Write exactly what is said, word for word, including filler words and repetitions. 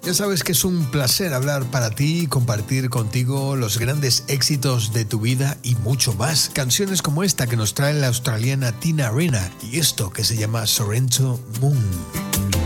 Ya sabes que es un placer hablar para ti y compartir contigo los grandes éxitos de tu vida y mucho más. Canciones como esta que nos trae la australiana Tina Arena y esto que se llama Sorrento Moon.